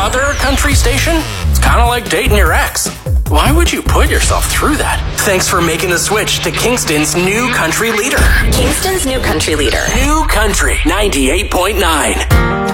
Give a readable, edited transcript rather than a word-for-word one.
other country station? It's kind of like dating your ex. Why would you put yourself through that? Thanks for making the switch to Kingston's new country leader. Kingston's new country leader. New Country 98.9.